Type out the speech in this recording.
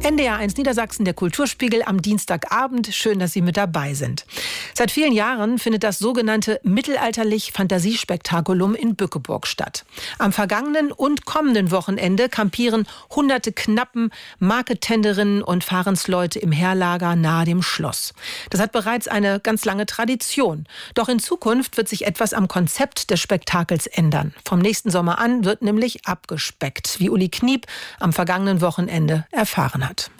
NDR1 Niedersachsen, der Kulturspiegel am Dienstagabend. Schön, dass Sie mit dabei sind. Seit vielen Jahren findet das sogenannte Mittelalterlich-Fantasiespektakulum in Bückeburg statt. Am vergangenen und kommenden Wochenende kampieren hunderte Knappen, Markettenderinnen und Fahrensleute im Heerlager nahe dem Schloss. Das hat bereits eine ganz lange Tradition. Doch in Zukunft wird sich etwas am Konzept des Spektakels ändern. Vom nächsten Sommer an wird nämlich abgespeckt, wie Uli Kniep am vergangenen Wochenende erfahren hat.